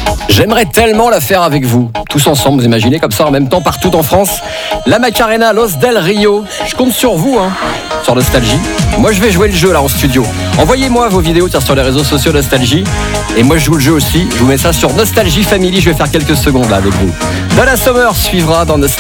J'aimerais tellement la faire avec vous, tous ensemble, vous imaginez, comme ça en même temps partout en France. La Macarena Los del Rio. Je compte sur vous, sur Nostalgie. Moi je vais jouer le jeu là en studio. Envoyez-moi vos vidéos sur les réseaux sociaux Nostalgie. Et moi je joue le jeu aussi. Je vous mets ça sur Nostalgie Family. Je vais faire quelques secondes là avec vous. Donna Summer suivra dans Nostalgie.